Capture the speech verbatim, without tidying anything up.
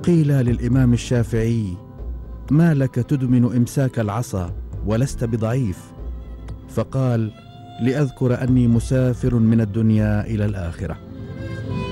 قيل للإمام الشافعي: ما لك تدمن إمساك العصا ولست بضعيف؟ فقال: لأذكر أني مسافر من الدنيا إلى الآخرة.